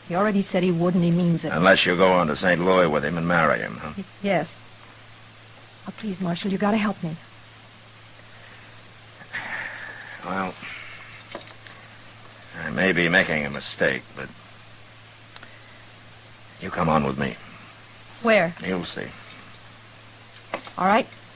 He already said he would, and he means it. Unless you go on to St. Louis with him and marry him, huh? Yes. Oh, please, Marshal, you gotta help me. Well, I may be making a mistake, but you come on with me. Where? You'll see. All right.